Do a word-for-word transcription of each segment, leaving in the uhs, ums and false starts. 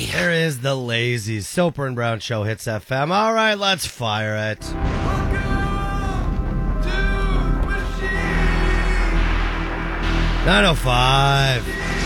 There is the lazy Soper and Brown Show, Hits F M. All right, let's fire it. Welcome to Machine. nine oh five,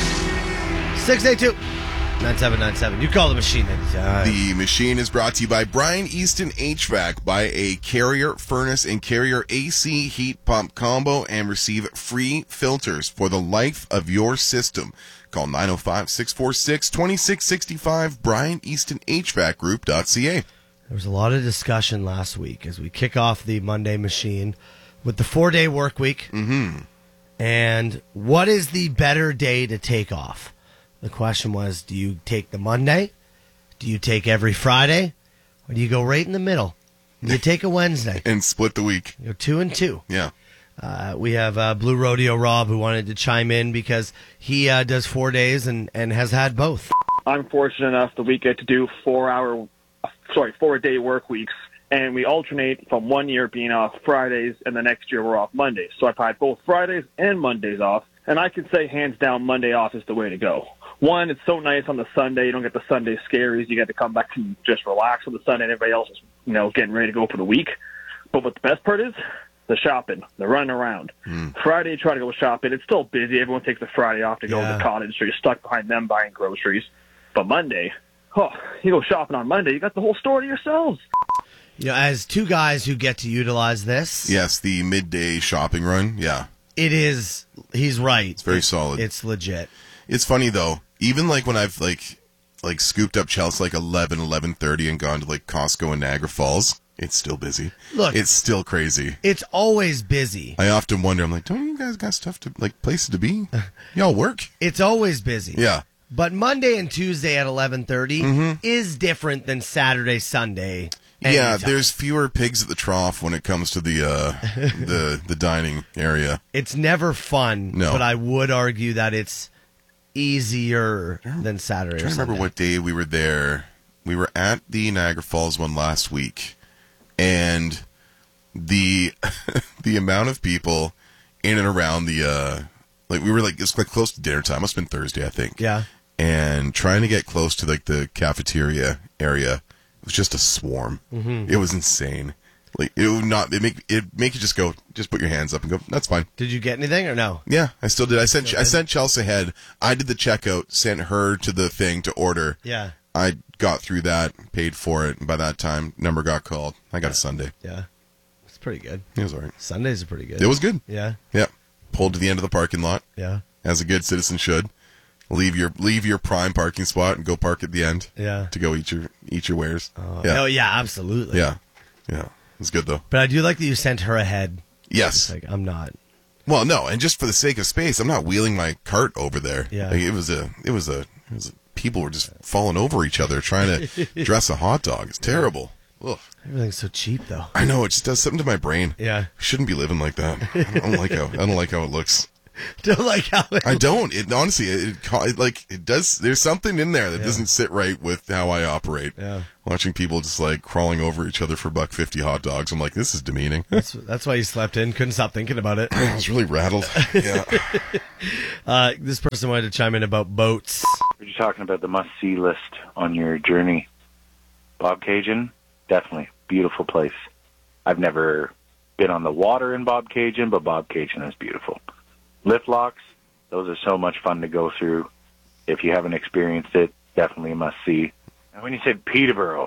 six eight two, nine seven nine seven. You call the machine anytime. The machine is brought to you by Brian Easton H V A C. Buy a Carrier furnace and Carrier A C heat pump combo and receive free filters for the life of your system. Call nine oh five, six four six, two six six five, brian easton h v a c group dot c a. There was a lot of discussion last week as we kick off the Monday machine with the four-day work week. Mm-hmm. And what is the better day to take off? The question was, do you take the Monday? Do you take every Friday? Or do you go right in the middle? Do you take a Wednesday? And split the week. You're two and two. Yeah. Uh, we have uh, Blue Rodeo Rob who wanted to chime in because he uh, does four days and, and has had both. I'm fortunate enough that we get to do four hour, sorry, four day work weeks, and we alternate from one year being off Fridays and the next year we're off Mondays. So I've had both Fridays and Mondays off, and I can say hands down Monday off is the way to go. One, it's so nice on the Sunday. You don't get the Sunday scaries. You get to come back and just relax on the Sunday, and everybody else is, you know, getting ready to go for the week. But what the best part is, the shopping, the running around. Mm. Friday, you try to go shopping. It's still busy. Everyone takes the Friday off to go yeah. to the cottage, so you're stuck behind them buying groceries. But Monday, oh, you go shopping on Monday, you got the whole store to yourselves. You know, as two guys who get to utilize this. Yes, the midday shopping run. Yeah. It is, he's right. It's very solid. It's legit. It's funny, though. Even, like, when I've, like, like scooped up Chelsea, like, eleven, eleven thirty and gone to, like, Costco in Niagara Falls, it's still busy. Look. It's still crazy. It's always busy. I often wonder, I'm like, don't you guys got stuff to, like, places to be? Y'all work? It's always busy. Yeah. But Monday and Tuesday at eleven thirty mm-hmm. is different than Saturday, Sunday. Yeah, anytime. there's fewer pigs at the trough when it comes to the uh, the the dining area. It's never fun, no. but I would argue that it's easier than Saturday. I'm trying to remember what day we were there. We were at the Niagara Falls one last week, and the the amount of people in and around the uh, like we were like it's like close to dinner time. Must have been Thursday, I think. Yeah. And trying to get close to like the cafeteria area, it was just a swarm. Mm-hmm. It was insane. Like it would not it make it make you just go just put your hands up and go, that's fine. Did you get anything or no? Yeah, I still did. I sent still I sent Chelsea ahead. I did the checkout, sent her to the thing to order. Yeah. I got through that, paid for it, and by that time number got called. I got yeah. a Sunday. Yeah. It's pretty good. It was all right. Sundays are pretty good. It was good. Yeah. Yeah. Pulled to the end of the parking lot. Yeah. As a good citizen should. Leave your leave your prime parking spot and go park at the end. Yeah. To go eat your eat your wares. Uh, yeah. Oh yeah, absolutely. Yeah. Yeah. It was good though. But I do like that you sent her ahead. Yes. Like I'm not. Well, no, and just for the sake of space, I'm not wheeling my cart over there. Yeah. Like, it was a it was a it was a, people were just falling over each other trying to dress a hot dog. It's terrible. Ugh. Everything's so cheap though. I know, it just does something to my brain. Yeah. I shouldn't be living like that. I don't like how I don't like how it looks. Don't like how it I don't. It honestly, it, it, it like it does. There's something in there that yeah. doesn't sit right with how I operate. Yeah. Watching people just like crawling over each other for buck fifty hot dogs. I'm like, this is demeaning. That's that's why you slept in. Couldn't stop thinking about it. I was really rattled. Yeah. uh, this person wanted to chime in about boats. You're talking about the must-see list on your journey. Bobcaygeon, definitely beautiful place. I've never been on the water in Bobcaygeon, but Bobcaygeon is beautiful. Lift locks, those are so much fun to go through. If you haven't experienced it, definitely a must-see. And when you said Peterborough,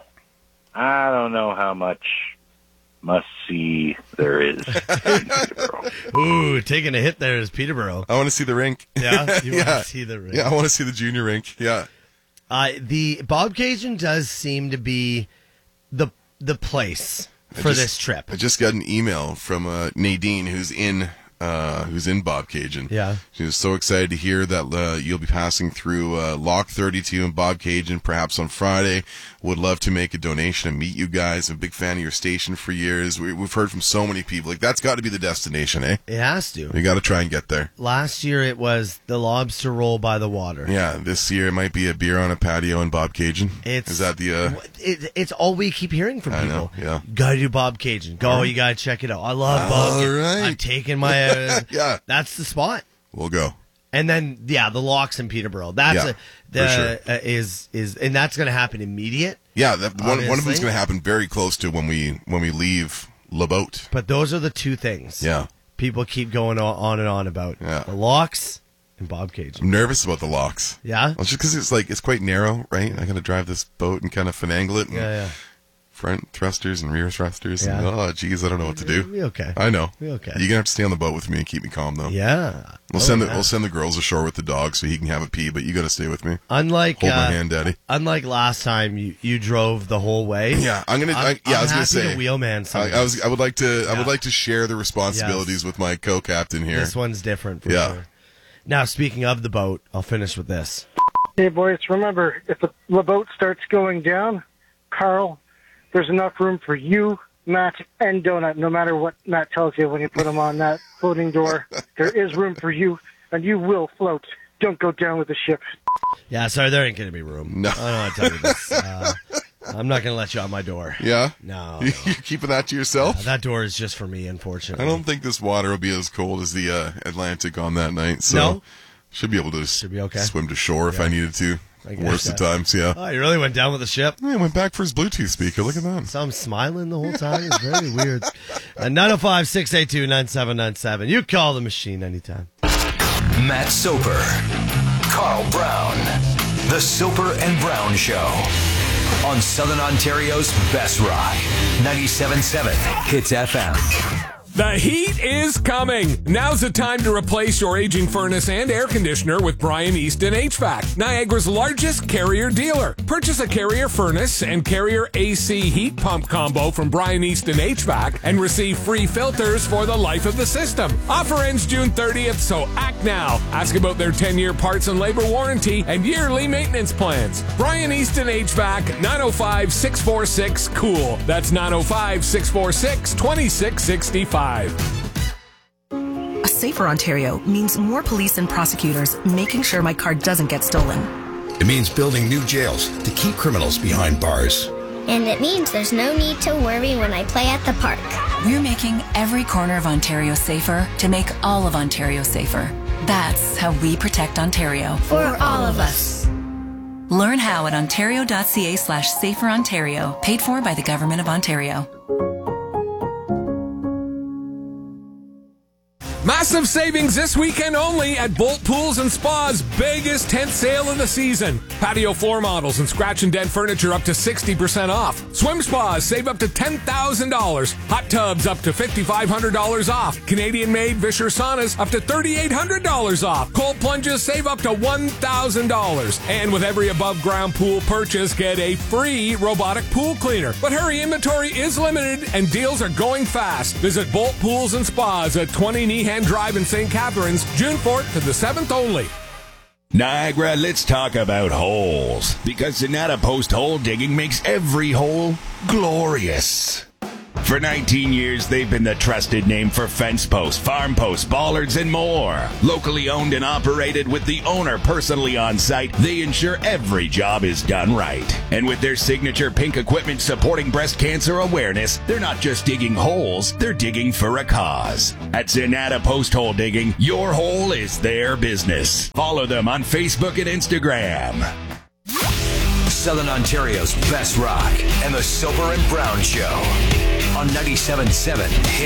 I don't know how much must-see there is in Peterborough. Ooh, taking a hit there is Peterborough. I want to see the rink. Yeah, you yeah. want to see the rink. Yeah, I want to see the junior rink. Yeah. Uh, the Bobcaygeon does seem to be the the place for just, this trip. I just got an email from uh, Nadine, who's in uh, who's in Bobcaygeon. Yeah. She was so excited to hear that uh, you'll be passing through uh, Lock thirty-two in Bobcaygeon, perhaps on Friday. Would love to make a donation and meet you guys. I'm a big fan of your station for years. We, we've heard from so many people. Like, that's got to be the destination, eh? It has to. We got to try and get there. Last year it was the lobster roll by the water. Yeah, this year it might be a beer on a patio in Bobcaygeon. It's, Is that the... Uh, it, it's all we keep hearing from I people. know, yeah. Gotta do Bobcaygeon. Go, you gotta check it out. I love Bobcaygeon. All right. I'm taking my... Uh, yeah. That's the spot. We'll go. And then, yeah, the locks in Peterborough. That's Yeah, a, the, for sure. uh, is is and that's going to happen immediate. Yeah, that, one, one of them's Obviously. going to happen very close to when we when we leave Le Boat. But those are the two things. Yeah. People keep going on, on and on about Yeah. the locks and Bob Cajun. I'm nervous about the locks. Yeah. Well, just because it's like it's quite narrow, right? I got to drive this boat and kind of finagle it. And Yeah, yeah. Front thrusters and rear thrusters. Yeah. And, oh, geez, I don't know what to do. Be okay. I know. Be okay. You're gonna have to stay on the boat with me and keep me calm, though. Yeah. We'll Oh, send the yeah. we'll send the girls ashore with the dog so he can have a pee, but you got to stay with me. Unlike Hold uh, my hand, Daddy. unlike last time, you, you drove the whole way. Yeah, I'm gonna. I, I'm, yeah, I'm I was gonna happy say. to wheelman some I, of I was. this. I would like to. I Yeah. would like to share the responsibilities Yes. with my co-captain here. This one's different. For Yeah. sure. Now, speaking of the boat, I'll finish with this. Hey, boys, remember, if the, the boat starts going down, Carl, there's enough room for you, Matt, and Donut, no matter what Matt tells you when you put him on that floating door. There is room for you, and you will float. Don't go down with the ship. Yeah, sorry, there ain't going to be room. No. I don't want to tell you this. Uh, I'm not going to let you out my door. Yeah. No. You're keeping that to yourself. That door is just for me, unfortunately. I don't think this water will be as cold as the uh, Atlantic on that night. So No? should be able to Should be okay. swim to shore if I needed to. I guess, Worst of yeah. times, yeah. Oh, you really went down with the ship? Yeah, went back for his Bluetooth speaker. Look at that. So I'm smiling the whole time. It's very weird. Uh, nine oh five, six eight two, nine seven nine seven. You call the machine anytime. Matt Soper, Carl Brown, The Soper and Brown Show on Southern Ontario's best rock, ninety-seven point seven Hits F M. The heat is coming. Now's the time to replace your aging furnace and air conditioner with Brian Easton H V A C, Niagara's largest Carrier dealer. Purchase a Carrier furnace and Carrier A C heat pump combo from Brian Easton H V A C and receive free filters for the life of the system. Offer ends June thirtieth, so act now. Ask about their ten-year parts and labor warranty and yearly maintenance plans. Brian Easton H V A C, nine oh five, six four six, COOL. That's nine oh five, six four six, two six six five. A safer Ontario means more police and prosecutors making sure my car doesn't get stolen. It means building new jails to keep criminals behind bars. And it means there's no need to worry when I play at the park. We're making every corner of Ontario safer to make all of Ontario safer. That's how we protect Ontario. For all of us. Learn how at ontario.ca slash safer Ontario, paid for by the Government of Ontario. Massive savings this weekend only at Bolt Pools and Spa's biggest tent sale of the season. Patio floor models and scratch and dent furniture up to sixty percent off. Swim spas save up to ten thousand dollars. Hot tubs up to five thousand five hundred dollars off. Canadian-made Vischer saunas up to three thousand eight hundred dollars off. Cold plunges save up to one thousand dollars. And with every above-ground pool purchase, get a free robotic pool cleaner. But hurry, inventory is limited and deals are going fast. Visit Bolt Pools and Spas at twenty Nehan Drive in Saint Catharines, June fourth to the seventh only. Niagara, let's talk about holes. Because Sonata Post Hole Digging makes every hole glorious. For nineteen years, they've been the trusted name for fence posts, farm posts, bollards, and more. Locally owned and operated with the owner personally on site, they ensure every job is done right. And with their signature pink equipment supporting breast cancer awareness, they're not just digging holes, they're digging for a cause. At Sonata Post Hole Digging, your hole is their business. Follow them on Facebook and Instagram. Southern Ontario's best rock and The Soper and Brown Show on ninety-seven point seven Hits